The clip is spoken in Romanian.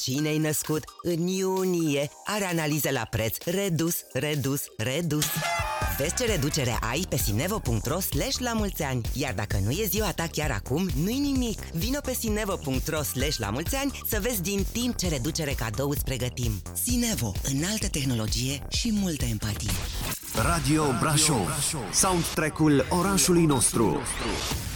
Cine-i născut în iunie are analize la preț redus. Vezi ce reducere ai pe sinevo.ro/la-mulți-ani. Iar dacă nu e ziua ta chiar acum, nu-i nimic. Vino pe sinevo.ro/la-mulți-ani să vezi din timp ce reducere cadou îți pregătim. Sinevo, înaltă tehnologie și multă empatie. Radio Brașov, soundtrack-ul orașului nostru.